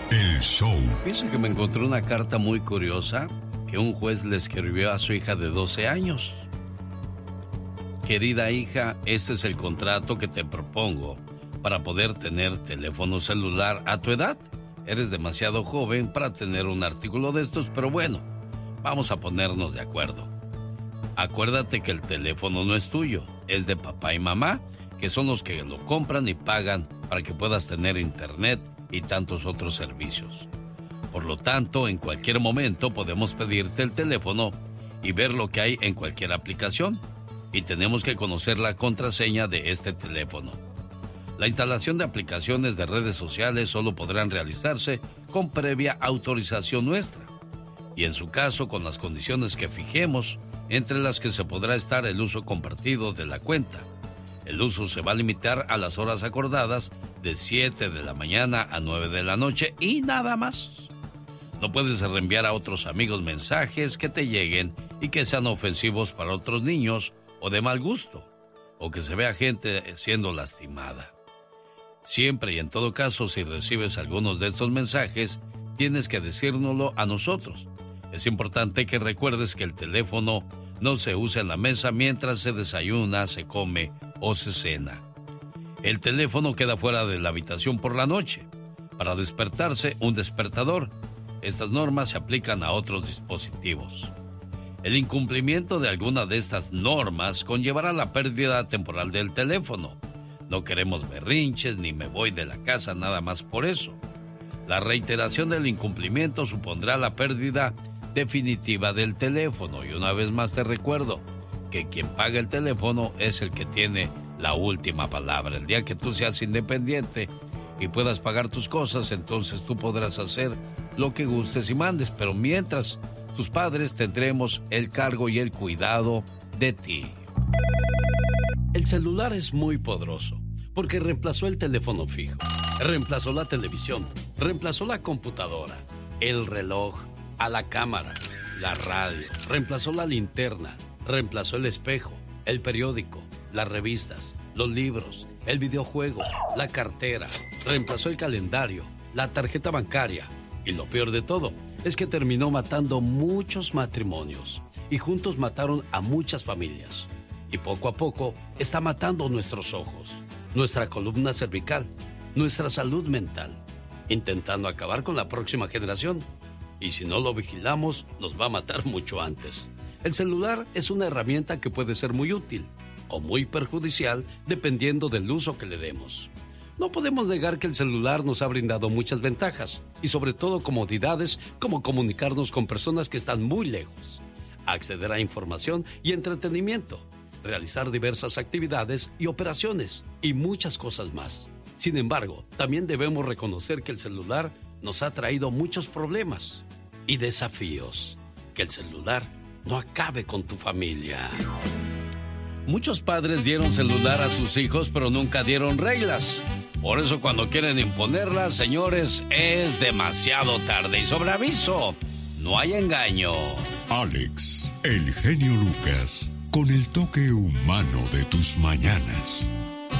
el show. Fíjense que me encontré una carta muy curiosa que un juez le escribió a su hija de 12 años. Querida hija, este es el contrato que te propongo para poder tener teléfono celular a tu edad. Eres demasiado joven para tener un artículo de estos, pero bueno, vamos a ponernos de acuerdo. Acuérdate que el teléfono no es tuyo, es de papá y mamá, que son los que lo compran y pagan para que puedas tener internet y tantos otros servicios. Por lo tanto, en cualquier momento podemos pedirte el teléfono y ver lo que hay en cualquier aplicación. Y tenemos que conocer la contraseña de este teléfono. La instalación de aplicaciones de redes sociales solo podrán realizarse con previa autorización nuestra. Y en su caso, con las condiciones que fijemos, entre las que se podrá estar el uso compartido de la cuenta. El uso se va a limitar a las horas acordadas de 7 de la mañana a 9 de la noche y nada más. No puedes reenviar a otros amigos mensajes que te lleguen y que sean ofensivos para otros niños o de mal gusto, o que se vea gente siendo lastimada. Siempre y en todo caso, si recibes algunos de estos mensajes, tienes que decírnoslo a nosotros. Es importante que recuerdes que el teléfono no se usa en la mesa mientras se desayuna, se come o se cena. El teléfono queda fuera de la habitación por la noche. Para despertarse, un despertador. Estas normas se aplican a otros dispositivos. El incumplimiento de alguna de estas normas conllevará la pérdida temporal del teléfono. No queremos berrinches ni me voy de la casa nada más por eso. La reiteración del incumplimiento supondrá la pérdida definitiva del teléfono. Y una vez más te recuerdo que quien paga el teléfono es el que tiene la última palabra. El día que tú seas independiente y puedas pagar tus cosas, entonces tú podrás hacer lo que gustes y mandes. Pero mientras, tus padres tendremos el cargo y el cuidado de ti. El celular es muy poderoso porque reemplazó el teléfono fijo, reemplazó la televisión, reemplazó la computadora, el reloj, a la cámara, la radio, reemplazó la linterna, reemplazó el espejo, el periódico, las revistas, los libros, el videojuego, la cartera, reemplazó el calendario, la tarjeta bancaria y lo peor de todo es que terminó matando muchos matrimonios y juntos mataron a muchas familias. Y poco a poco está matando nuestros ojos, nuestra columna cervical, nuestra salud mental, intentando acabar con la próxima generación. Y si no lo vigilamos, nos va a matar mucho antes. El celular es una herramienta que puede ser muy útil o muy perjudicial dependiendo del uso que le demos. No podemos negar que el celular nos ha brindado muchas ventajas y sobre todo comodidades como comunicarnos con personas que están muy lejos, acceder a información y entretenimiento, realizar diversas actividades y operaciones y muchas cosas más. Sin embargo, también debemos reconocer que el celular nos ha traído muchos problemas y desafíos. Que el celular no acabe con tu familia. Muchos padres dieron celular a sus hijos, pero nunca dieron reglas. Por eso cuando quieren imponerlas, señores, es demasiado tarde. Y sobre aviso, no hay engaño. Alex, el genio Lucas, con el toque humano de tus mañanas.